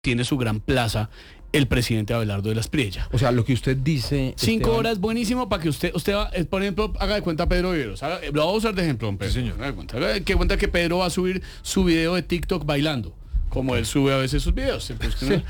tiene su gran plaza el presidente Abelardo de la Espriella. O sea, lo que usted dice... 5 horas, buenísimo para que usted va, por ejemplo, haga de cuenta Pedro Viveros. Lo voy a usar de ejemplo, don Pedro. Sí, señor. Haga de cuenta que Pedro va a subir su video de TikTok bailando, como él sube a veces sus videos. Entonces,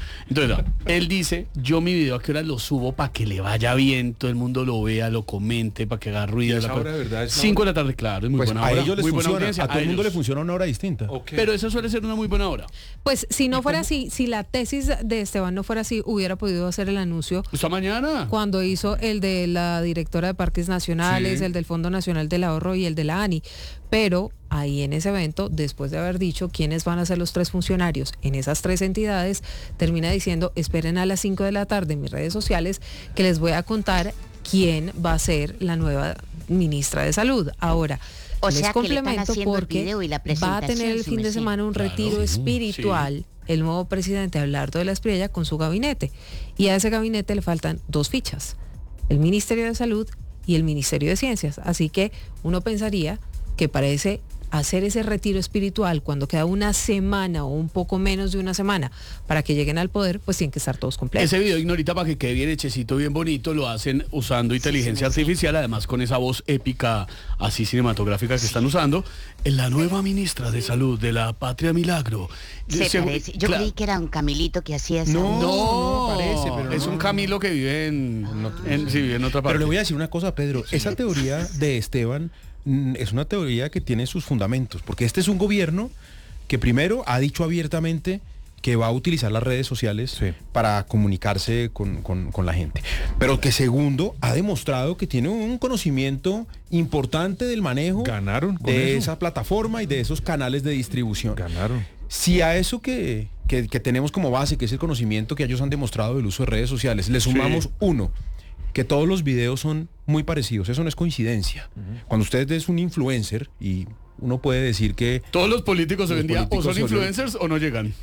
él dice, yo mi video a qué hora lo subo para que le vaya bien, todo el mundo lo vea, lo comente, para que haga ruido. Esa hora de verdad es 5 de la tarde, claro, es muy Pues buena a hora. ellos les muy buena funciona, audiencia, a todo el mundo ellos. le funciona una hora distinta. Okay. Pero esa suele ser una muy buena hora. Pues si no fuera así, si la tesis de Esteban no fuera así, hubiera podido hacer el anuncio Esta mañana. cuando hizo el de la directora de Parques Nacionales, Sí. el del Fondo Nacional del Ahorro y el de la ANI. Pero ahí en ese evento, después de haber dicho quiénes van a ser los 3 funcionarios en esas 3 entidades, termina diciendo, esperen a las 5 de la tarde en mis redes sociales que les voy a contar quién va a ser la nueva ministra de Salud. Ahora, O les sea, que le están complemento haciendo el porque video y la va a presentación, tener el su fin de merced. semana un Claro, retiro sí, espiritual el nuevo presidente Abelardo de la Espriella con su gabinete. Y a ese gabinete le faltan 2 fichas, el Ministerio de Salud y el Ministerio de Ciencias. Así que uno pensaría que para hacer ese retiro espiritual cuando queda una semana o un poco menos de una semana para que lleguen al poder, pues tienen que estar todos completos. Ese video, Ignorita, para que quede bien hechecito, bien bonito, lo hacen usando inteligencia artificial, además con esa voz épica, así cinematográfica que están usando. En la nueva ministra de Salud de la Patria Milagro. Se parece. Yo creí que era un Camilito que hacía esa voz. No, parece, pero es no. un Camilo que vive vive en otra parte. Pero le voy a decir una cosa, Pedro. Esa teoría de Esteban es una teoría que tiene sus fundamentos, porque este es un gobierno que primero ha dicho abiertamente que va a utilizar las redes sociales para comunicarse con la gente, pero que segundo ha demostrado que tiene un conocimiento importante del manejo Ganaron con de eso. esa plataforma y de esos canales de distribución. Ganaron. Si a eso que tenemos como base, que es el conocimiento que ellos han demostrado del uso de redes sociales, le sumamos uno, que todos los videos son muy parecidos, eso no es coincidencia. Cuando usted es un influencer y uno puede decir que... Todos los políticos hoy en día o son influencers o no llegan.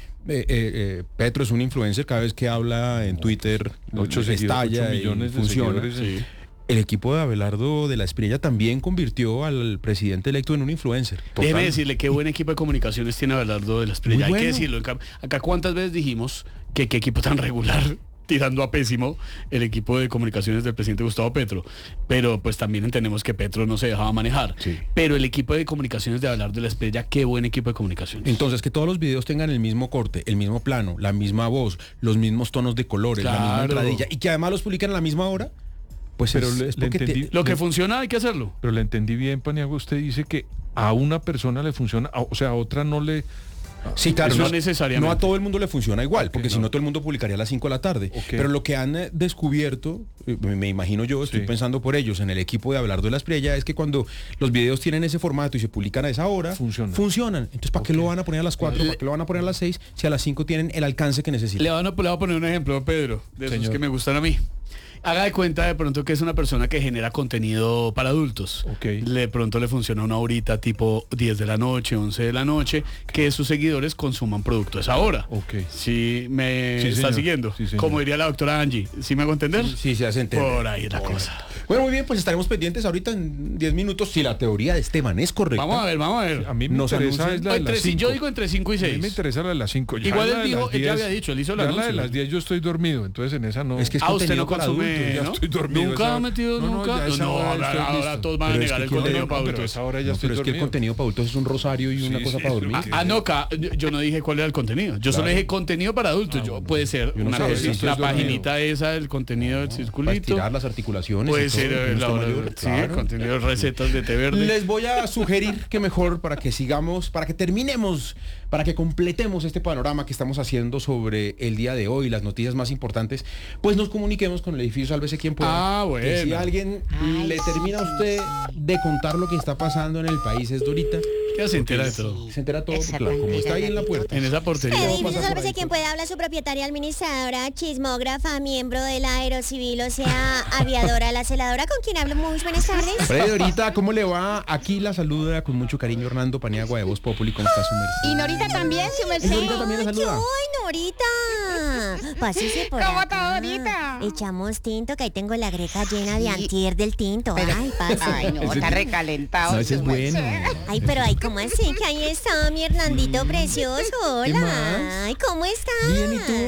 Petro es un influencer, cada vez que habla en Twitter 8 estalla y millones de funciona. seguidores. Sí. El equipo de Abelardo de la Espriella también convirtió al presidente electo en un influencer. Déjeme Total. decirle qué buen equipo de comunicaciones tiene Abelardo de la Espriella. Hay Muy que bueno. decirlo. Acá cuántas veces dijimos que qué equipo tan regular, tirando a pésimo, el equipo de comunicaciones del presidente Gustavo Petro. Pero pues también entendemos que Petro no se dejaba manejar. Sí. Pero el equipo de comunicaciones de Abelardo de la Espriella, qué buen equipo de comunicaciones. Entonces, que todos los videos tengan el mismo corte, el mismo plano, la misma voz, los mismos tonos de colores, la misma Claro. entradilla, y que además los publican a la misma hora, pues Pero es le porque entendí. Lo que funciona hay que hacerlo. Pero le entendí bien, Paniagua, usted dice que a una persona le funciona, o sea, a otra no le... Sí, claro, Eso no necesariamente. No a todo el mundo le funciona igual, porque no. si no todo el mundo publicaría a las 5 de la tarde. Ok. Pero lo que han descubierto, me imagino yo, estoy Sí. pensando por ellos, en el equipo de Abelardo de la Espriella, es que cuando los videos tienen ese formato y se publican a esa hora, funcionan. Entonces, ¿para qué lo van a poner a las 4? ¿Para qué lo van a poner a las 6? Si a las 5 tienen el alcance que necesitan. Le voy a poner un ejemplo, Pedro, de esos Señor. que me gustan a mí. Haga de cuenta de pronto que es una persona que genera contenido para adultos. Ok. De pronto le funciona una horita tipo 10 de la noche, 11 de la noche, que sus seguidores consuman producto a esa hora. Ok. Sí, me Sí, está señor. siguiendo. Sí, señor. Como diría la doctora Angie. ¿Sí me hago entender? Sí, se hace entender. Por ahí es la cosa. Bueno, muy bien, pues estaremos pendientes ahorita en 10 minutos si la teoría de Esteban es correcta. Vamos a ver. A mí me Nos interesa anuncian- es la de las 5. Yo digo entre 5 y A mí 6. me interesa la de las 5. Igual él dijo, él ya había dicho, él hizo el la anuncio. de las 10 yo estoy dormido, entonces en esa no. Es que es Usted no contenido para consume, adultos, ya ¿no? estoy dormido. Nunca esa- ha metido, no, nunca. ya esa No, hora estoy ahora listo. todos van a Pero es negar que el ¿quién contenido le- para pero adultos. esa hora ya No, estoy pero es que el dormido. contenido para adultos es un rosario y una Sí, cosa sí, para es dormir. lo que- No, yo no dije cuál era el contenido. Yo solo dije contenido para adultos. Puede ser Yo no una sé, cosa, sí, estoy la dormido. paginita esa, el contenido del Para circulito. estirar las articulaciones. Puede y todo, ser que uno la esté hora, mayor, sí, claro. contenido de recetas de té verde. Les voy a sugerir que mejor para que sigamos, para que terminemos, para que completemos este panorama que estamos haciendo sobre el día de hoy, las noticias más importantes, pues nos comuniquemos con el edificio Sálvese quien pueda. Ah, bueno. Que si alguien le termina a usted de contar lo que está pasando en el país, es Dorita. Ya se entera de todo. Se entera todo, Esa porque, claro, como está ahí en la puerta. En esa portería. Vamos a Edificio pasar por Sálvese ahí. quien pueda, habla su propietaria, administradora, chismógrafa, miembro de la Aerocivil, o sea, aviadora, la celadora, con quien hablo. Muy buenas tardes. Freddy, Dorita, ¿cómo le va? Aquí la saluda con mucho cariño Hernando Paniagua de Voz Populi. ¿Cómo está su merced? Y Norita también, su merced. Norita también la saluda. ¡Ay, Norita! Pásese por ¿Cómo acá. está bonita? Echamos tinto, que ahí tengo la greca llena de antier del tinto. Ay, pase. Ay, no, está recalentado. No, ese es su bueno. merced. Ay, pero ay, ¿cómo así? Que ahí está mi Hernandito precioso. ¿Qué Hola. más? Ay, ¿cómo está? Bien, ¿y tú?